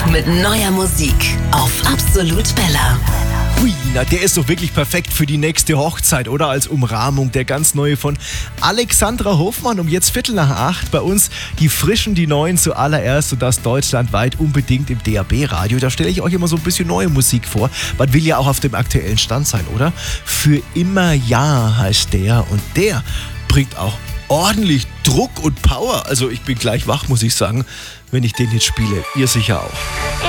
mit neuer Musik auf Absolut Bella. Hui, na der ist doch wirklich perfekt für die nächste Hochzeit, oder? Als Umrahmung, der ganz neue von Alexandra Hofmann um jetzt 7:45 bei uns. Die frischen, die neuen zuallererst und das deutschlandweit unbedingt im DAB-Radio. Da stelle ich euch immer so ein bisschen neue Musik vor. Man will ja auch auf dem aktuellen Stand sein, oder? Für immer ja heißt der und der bringt auch ordentlich Druck und Power. Also ich bin gleich wach, muss ich sagen, wenn ich den jetzt spiele. Ihr sicher auch.